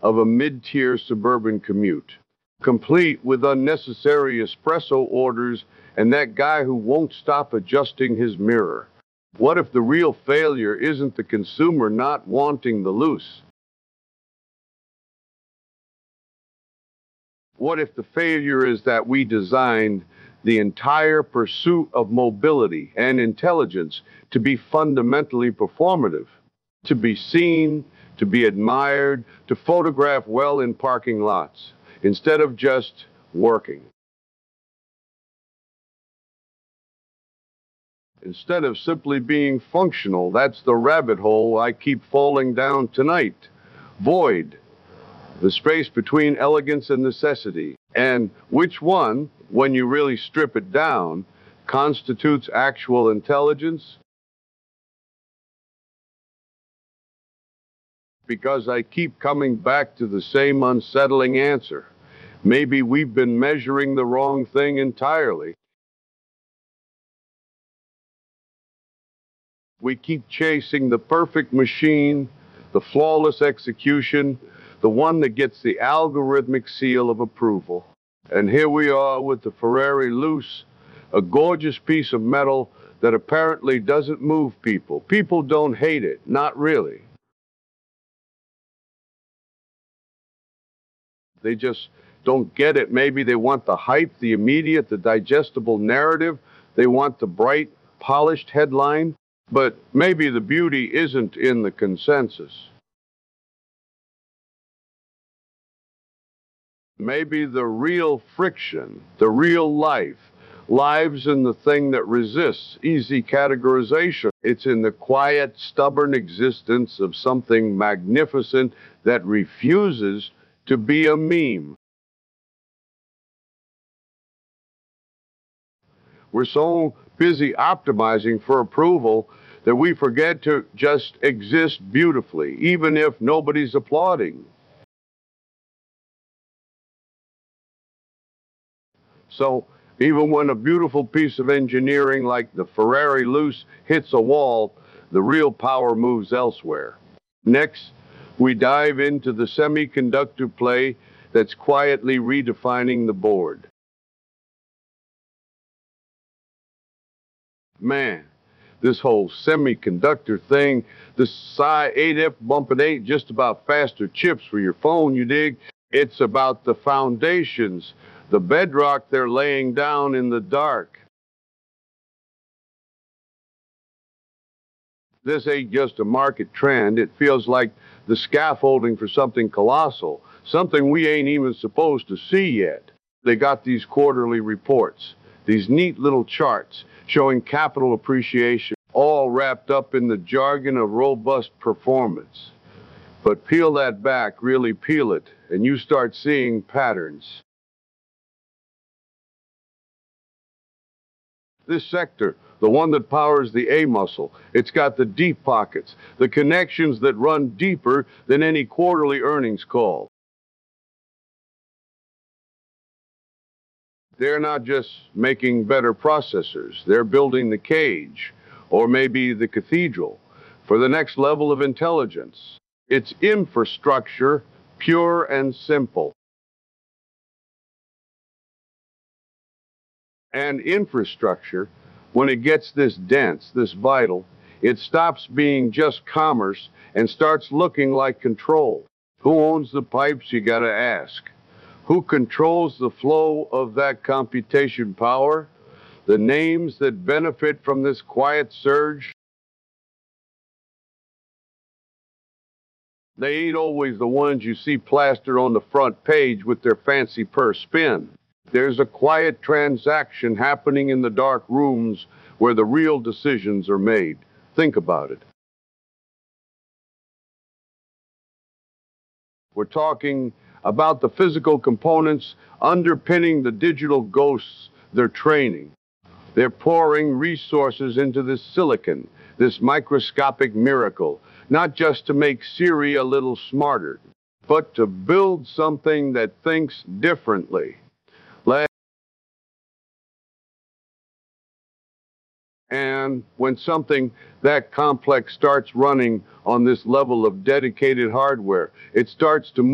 of a mid-tier suburban commute, complete with unnecessary espresso orders and that guy who won't stop adjusting his mirror? What if the real failure isn't the consumer not wanting the loose? What if the failure is that we designed the entire pursuit of mobility and intelligence to be fundamentally performative, to be seen, to be admired, to photograph well in parking lots, instead of just working? Instead of simply being functional, that's the rabbit hole I keep falling down tonight. Void, the space between elegance and necessity, and which one, when you really strip it down, constitutes actual intelligence? Because I keep coming back to the same unsettling answer. Maybe we've been measuring the wrong thing entirely. We keep chasing the perfect machine, the flawless execution, the one that gets the algorithmic seal of approval. And here we are with the Ferrari Luce, a gorgeous piece of metal that apparently doesn't move people. People don't hate it, not really. They just don't get it. Maybe they want the hype, the immediate, the digestible narrative. They want the bright, polished headline. But maybe the beauty isn't in the consensus. Maybe the real friction, the real life, lives in the thing that resists easy categorization. It's in the quiet, stubborn existence of something magnificent that refuses to be a meme. We're so busy optimizing for approval that we forget to just exist beautifully, even if nobody's applauding. So even when a beautiful piece of engineering like the Ferrari Luce hits a wall, the real power moves elsewhere. Next, we dive into the semiconductor play that's quietly redefining the board. Man, this whole semiconductor thing, this Psi 8F bumping ain't just about faster chips for your phone, you dig? It's about the foundations, the bedrock they're laying down in the dark. This ain't just a market trend. It feels like the scaffolding for something colossal, something we ain't even supposed to see yet. They got these quarterly reports, these neat little charts showing capital appreciation, all wrapped up in the jargon of robust performance. But peel that back, really peel it, and you start seeing patterns. This sector, the one that powers the A muscle, it's got the deep pockets, the connections that run deeper than any quarterly earnings call. They're not just making better processors, they're building the cage, or maybe the cathedral, for the next level of intelligence. It's infrastructure, pure and simple. And infrastructure, when it gets this dense, this vital, it stops being just commerce and starts looking like control. Who owns the pipes, you gotta ask. Who controls the flow of that computation power? The names that benefit from this quiet surge? They ain't always the ones you see plastered on the front page with their fancy per spin. There's a quiet transaction happening in the dark rooms where the real decisions are made. Think about it. We're talking about the physical components underpinning the digital ghosts they're training. They're pouring resources into this silicon, this microscopic miracle, not just to make Siri a little smarter, but to build something that thinks differently. And when something that complex starts running on this level of dedicated hardware, it starts to